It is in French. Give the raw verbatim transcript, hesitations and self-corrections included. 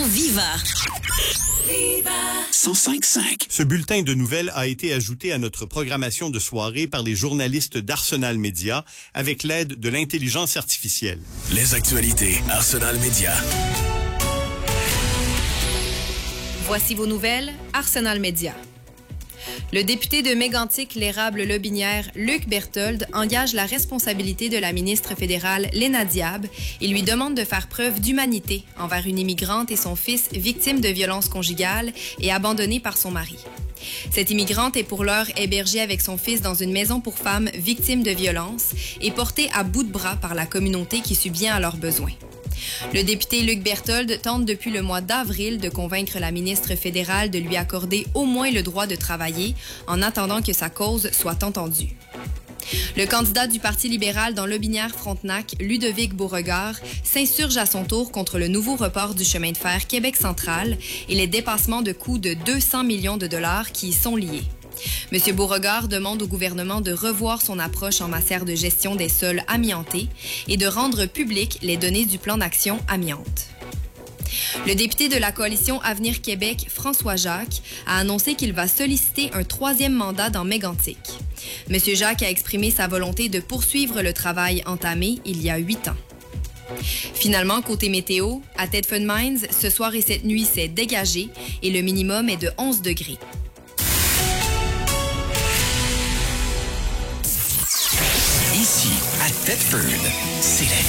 Viva. Viva cent cinq cinq. Ce bulletin de nouvelles a été ajouté à notre programmation de soirée par les journalistes d'Arsenal Média avec l'aide de l'intelligence artificielle. Les actualités Arsenal Média. Voici vos nouvelles, Arsenal Média. Le député de Mégantic, l'érable-lobinière, Luc Berthold, engage la responsabilité de la ministre fédérale Léna Diab et lui demande de faire preuve d'humanité envers une immigrante et son fils victimes de violences conjugales et abandonnés par son mari. Cette immigrante est pour l'heure hébergée avec son fils dans une maison pour femmes victimes de violences et portée à bout de bras par la communauté qui subvient à leurs besoins. Le député Luc Berthold tente depuis le mois d'avril de convaincre la ministre fédérale de lui accorder au moins le droit de travailler en attendant que sa cause soit entendue. Le candidat du Parti libéral dans Lobinière-Frontenac, Ludovic Beauregard, s'insurge à son tour contre le nouveau report du chemin de fer Québec central et les dépassements de coûts de deux cents millions de dollars qui y sont liés. M. Beauregard demande au gouvernement de revoir son approche en matière de gestion des sols amiantés et de rendre publiques les données du plan d'action amiante. Le député de la coalition Avenir Québec, François Jacques, a annoncé qu'il va solliciter un troisième mandat dans Mégantic. M. Jacques a exprimé sa volonté de poursuivre le travail entamé il y a huit ans. Finalement, côté météo, à Tedford Mines, ce soir et cette nuit, c'est dégagé et le minimum est de onze degrés. Ici, à Tedford, c'est la